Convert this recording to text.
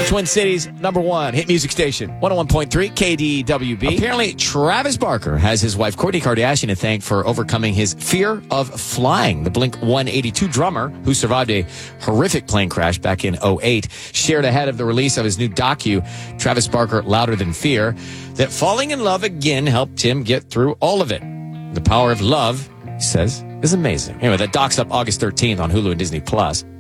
Twin Cities, number one hit music station, 101.3 KDWB. Apparently, Travis Barker has his wife, Kourtney Kardashian, to thank for overcoming his fear of flying. The Blink-182 drummer, who survived a horrific plane crash back in 2008, shared ahead of the release of his new docu, Travis Barker, Louder Than Fear, that falling in love again helped him get through all of it. The power of love, he says, is amazing. Anyway, that doc's up August 13th on Hulu and Disney+.